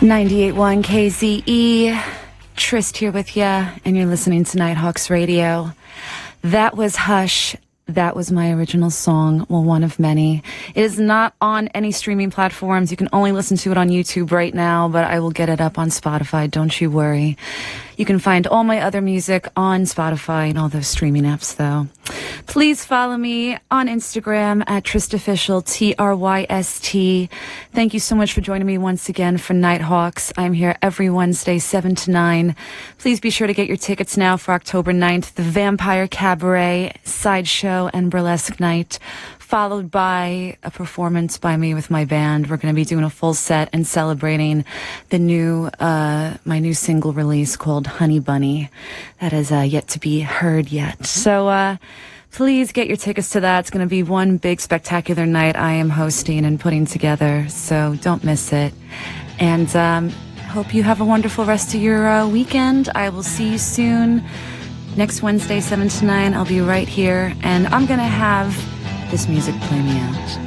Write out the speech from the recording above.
98.1 KZE, Trist here with ya, and you're listening to Nighthawks Radio. That was Hush. That was my original song, well, one of many. It is not on any streaming platforms. You can only listen to it on YouTube right now, but I will get it up on Spotify, don't you worry. You can find all my other music on Spotify and all those streaming apps, though. Please follow me on Instagram at TristOfficial, TRYST. Thank you so much for joining me once again for Nighthawks. I'm here every Wednesday, 7 to 9. Please be sure to get your tickets now for October 9th, the Vampire Cabaret, Sideshow, and Burlesque Night, followed by a performance by me with my band. We're going to be doing a full set and celebrating the new, my new single release called Honey Bunny. That is yet to be heard yet. So, please get your tickets to that. It's going to be one big spectacular night I am hosting and putting together, so don't miss it. And hope you have a wonderful rest of your weekend. I will see you soon. Next Wednesday, 7 to 9, I'll be right here, and I'm going to have this music play me out.